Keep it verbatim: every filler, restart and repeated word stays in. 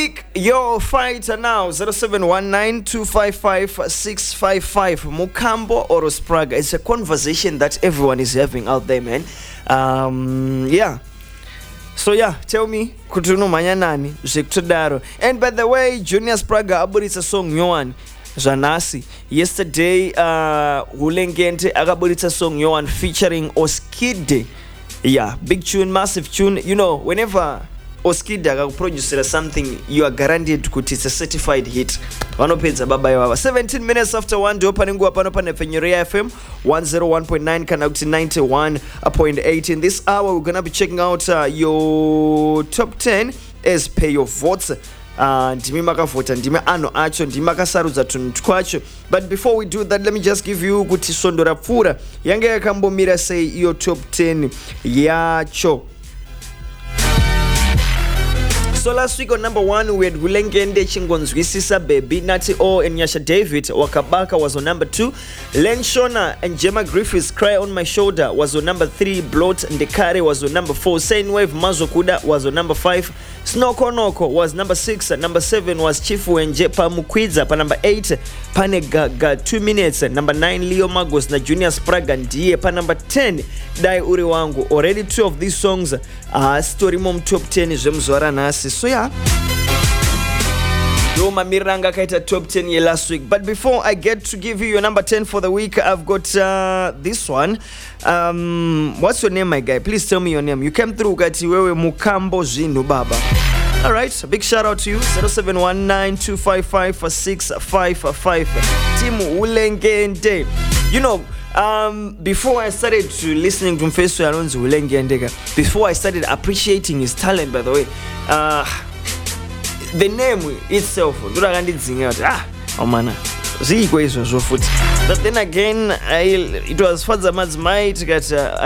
Pick your fighter now. zero seven one nine two five five six five five. Mukambo or Spraga. It's a conversation that everyone is having out there, man. Um, yeah. So yeah, tell me, kutuno manyanani, Zekutodaro. And by the way, Junior Spraga aburitsa song Yohan Zanasi. Yesterday, uh, Hulengente agaburitsa song Yohan featuring Oskide. Yeah, big tune, massive tune. You know, whenever Oskide agaproduce something, you are guaranteed to it's a certified hit. Wanopedza baba yawa. seventeen minutes after one, do opening up on Fenyuria F M one oh one point nine Kanauti ninety-one point eight. In this hour, we're gonna be checking out uh, your top ten as per your votes. Uh, ndimi makavota ndimi ano acho ndimi makasarudza tunhu twacho. But before we do that, let me just give you kuti sondo rapfuura yange yakambomira sei iyo top ten yacho. So last week on number one, we had Hulengende Chingonzwisisa Baby, Nati O and Nyasha David. Wakabaka was on number two. Len Shona and Gemma Griffiths Cry on My Shoulder was on number three. Blot Ndekare was on number four. Sane Wave Mazokuda was on number five. Snoko Noko was number six. Number seven was Chifu and Jepa Mukwiza. Pa number eight, Panega two minutes. Number nine, Leo Magos na Junior Spraga ndiye. Pa number ten, Dai Uri Wangu. Already two of these songs are uh, story mom top ten Jemzwara Nasi. So yeah, Roma Miranga kaita top ten ye last week. But before I get to give you your number ten for the week, I've got uh, this one. Um, what's your name, my guy? Please tell me your name. You came through Gati Wewe Mukambo Zinu Baba. Alright, a big shout out to you. zero seven one nine two five five six five five. Team Hulengende. You know, Um, before I started to listening to Mfeso Alonso Hulengende, before I started appreciating his talent, by the way, uh, the name itself, ah, oh man, but then again, I, it was Father Mad's might that uh,